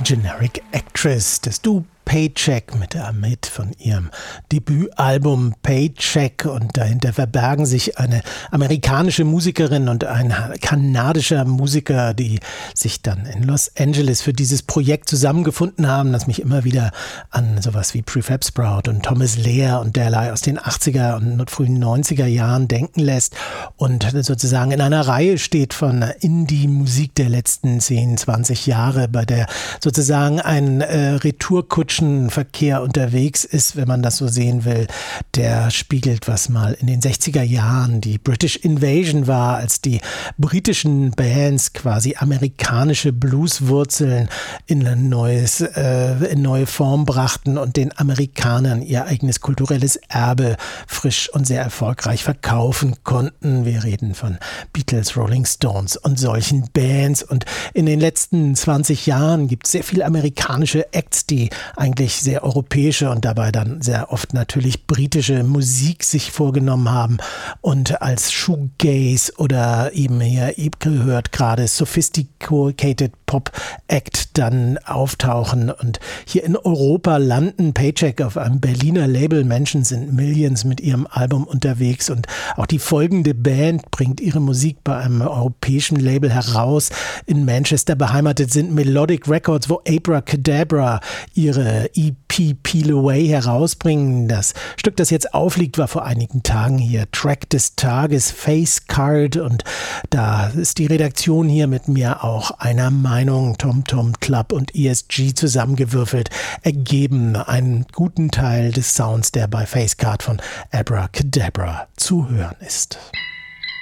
Generic Actress, das Duo Paycheck mit der Amit von ihrem Debütalbum Paycheck, und dahinter verbergen sich eine amerikanische Musikerin und ein kanadischer Musiker, die sich dann in Los Angeles für dieses Projekt zusammengefunden haben, das mich immer wieder an sowas wie Prefab Sprout und Thomas Lehr und derlei aus den 80er und frühen 90er Jahren denken lässt und sozusagen in einer Reihe steht von Indie-Musik der letzten 10, 20 Jahre, bei der sozusagen ein Retourkutschenverkehr unterwegs ist, wenn man das so sehen will. Der spiegelt, was mal in den 60er Jahren die British Invasion war, als die britischen Bands quasi amerikanische Blueswurzeln in neue Form brachten und den Amerikanern ihr eigenes kulturelles Erbe frisch und sehr erfolgreich verkaufen konnten. Wir reden von Beatles, Rolling Stones und solchen Bands. Und in den letzten 20 Jahren gibt es sehr viele amerikanische Acts, die eigentlich sehr europäische und dabei dann sehr oft natürlich britische Musik sich vorgenommen haben und als Shoegaze oder eben hier gehört gerade Sophisticated Pop Act dann auftauchen und hier in Europa landen. Paycheck auf einem Berliner Label, Menschen sind Millions mit ihrem Album unterwegs, und auch die folgende Band bringt ihre Musik bei einem europäischen Label heraus. In Manchester beheimatet sind Melodic Records, wo Abracadabra ihre EP Peel Away herausbringen. Das Stück, das jetzt aufliegt, war vor einigen Tagen hier Track des Tages, Face Card, und da ist die Redaktion hier mit mir auch einer Meinung. Tom Tom Club und ESG zusammengewürfelt ergeben einen guten Teil des Sounds, der bei Face Card von Abracadabra zu hören ist.